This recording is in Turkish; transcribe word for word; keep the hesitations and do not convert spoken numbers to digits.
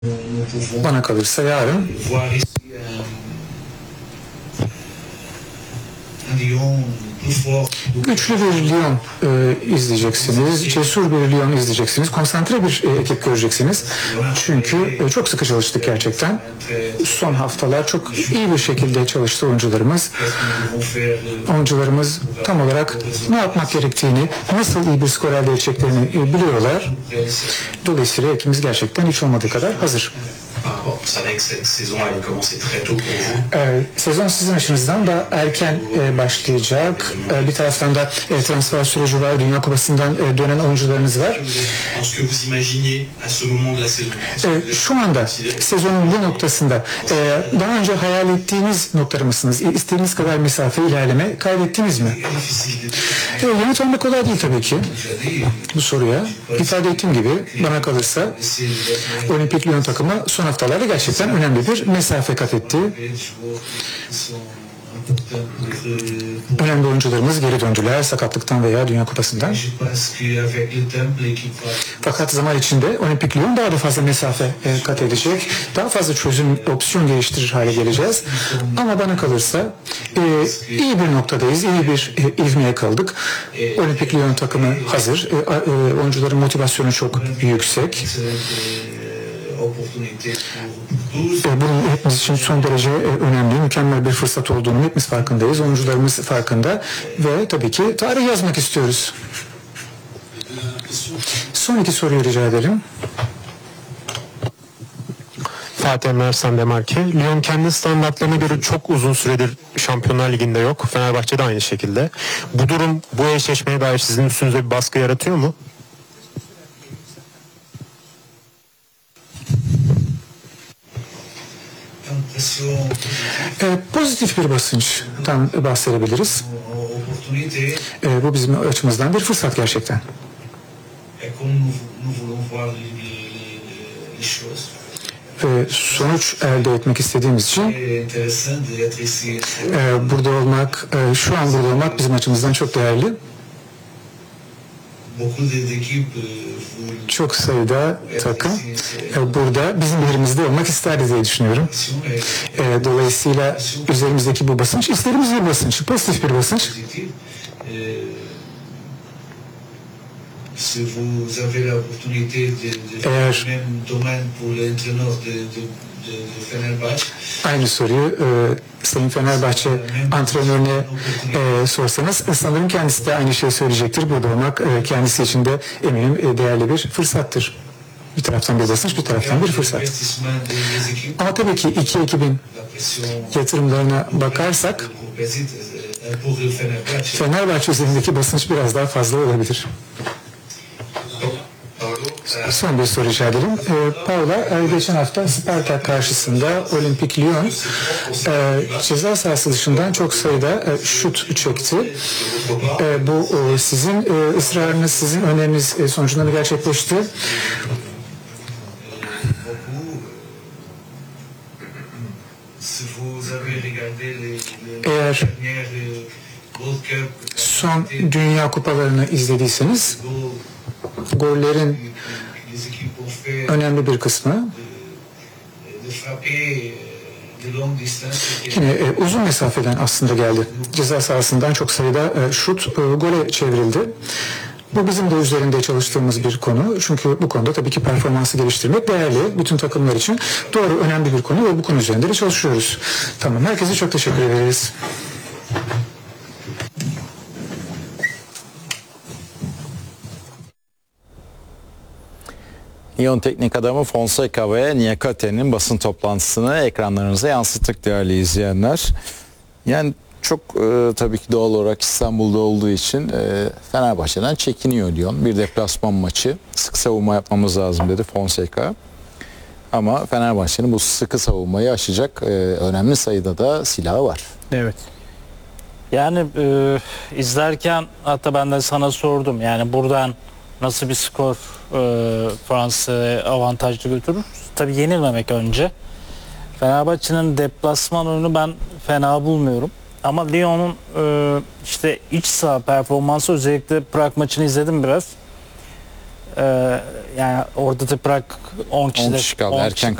Bana kalırsa yarın güçlü bir Lyon e, izleyeceksiniz, cesur bir Lyon izleyeceksiniz, konsantre bir e, ekip göreceksiniz. Çünkü e, çok sıkı çalıştık gerçekten. Son haftalar çok iyi bir şekilde çalıştı oyuncularımız. Oyuncularımız tam olarak ne yapmak gerektiğini, nasıl iyi bir skor elde edeceklerini e, biliyorlar. Dolayısıyla ekibimiz gerçekten hiç olmadığı kadar hazır. Ee, sezon sizin açınızdan da erken e, başlayacak. E, bir taraftan da e, transfer süreci var. Dünya Kupası'ndan e, dönen oyuncularınız var. E, şu anda sezonun bu noktasında e, daha önce hayal ettiğiniz noktada mısınız? İstediğiniz kadar mesafe ilerleme kaydettiniz mi? E, yanıt vermek kolay değil tabii ki bu soruya. İfade ettiğim gibi bana kalırsa Olimpik Lyon takımı son haftalarda gerçekten önemli bir mesafe kat etti. Önemli oyuncularımız geri döndüler sakatlıktan veya Dünya Kupası'ndan. Fakat zaman içinde Olimpik Lyon daha da fazla mesafe e, kat edecek. Daha fazla çözüm, opsiyon geliştirir hale geleceğiz. Ama bana kalırsa e, iyi bir noktadayız. İyi bir e, ivmeye kaldık. Olimpik Lyon takımı hazır. E, e, oyuncuların motivasyonu çok yüksek. Bunun hepimiz için son derece önemli, mükemmel bir fırsat olduğunu hepimiz farkındayız. Oyuncularımız farkında ve tabii ki tarih yazmak istiyoruz. Son iki soruyu rica ederim. Fatih Emre Sandemarki. Lyon kendi standartlarına göre çok uzun süredir Şampiyonlar Ligi'nde yok. Fenerbahçe de aynı şekilde. Bu durum bu eşleşmeye dair sizin üstünüze bir baskı yaratıyor mu? E, pozitif bir basınçtan bahsedebiliriz. E, bu bizim açımızdan bir fırsat gerçekten. Ve sonuç elde etmek istediğimiz için e, burada olmak, e, şu an burada olmak bizim açımızdan çok değerli. Çok sayıda takım burada bizim yerimizde olmak isterdi diye düşünüyorum. Dolayısıyla üzerimizdeki bu basınç, istediğimiz bir basınç, pozitif bir basınç. Eğer aynı soruyu e, Sayın Fenerbahçe antrenörüne e, sorsanız sanırım kendisi de aynı şeyi söyleyecektir. Burada olmak e, kendisi için de eminim e, değerli bir fırsattır. Bir taraftan bir basınç, bir taraftan bir fırsat. Ama tabii ki iki ekibin yatırımlarına bakarsak Fenerbahçe üzerindeki basınç biraz daha fazla olabilir. Son bir soru rica ederim. Ee, Paula e, geçen hafta Spartak karşısında Olimpik Lyon e, ceza sahası dışından çok sayıda e, şut çekti. E, bu e, sizin e, ısrarınız, sizin öneriniz e, sonucunda mı gerçekleşti? Eğer son Dünya Kupalarını izlediyseniz gollerin önemli bir kısmı yine e, uzun mesafeden aslında geldi. Ceza sahasından çok sayıda e, şut e, gole çevrildi. Bu bizim de üzerinde çalıştığımız bir konu. Çünkü bu konuda tabii ki performansı geliştirmek değerli. Bütün takımlar için doğru, önemli bir konu ve bu konu üzerinde de çalışıyoruz. Tamam, herkese çok teşekkür ederiz. Lyon teknik adamı Fonseca ve Niakate'nin basın toplantısını ekranlarınıza yansıttık değerli izleyenler. Yani çok e, tabii ki doğal olarak İstanbul'da olduğu için e, Fenerbahçe'den çekiniyor Lyon. Bir deplasman maçı. Sık savunma yapmamız lazım dedi Fonseca. Ama Fenerbahçe'nin bu sıkı savunmayı aşacak e, önemli sayıda da silahı var. Evet. Yani e, izlerken hatta ben de sana sordum. Yani buradan nasıl bir skor e, Fransa'ya avantajlı götürür? Tabii yenilmemek önce. Fenerbahçe'nin deplasman oyunu ben fena bulmuyorum. Ama Lyon'un e, işte iç saha performansı, özellikle Prag maçını izledim biraz. Ee, yani orada da bırak on kişi on de kişi kaldı, on erken